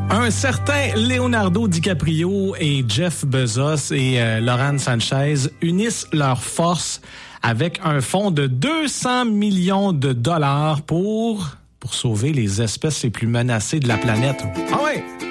Un certain Leonardo DiCaprio et Jeff Bezos et Lauren Sanchez unissent leurs forces avec un fonds de 200 millions de dollars pour sauver les espèces les plus menacées de la planète. Ah ouais!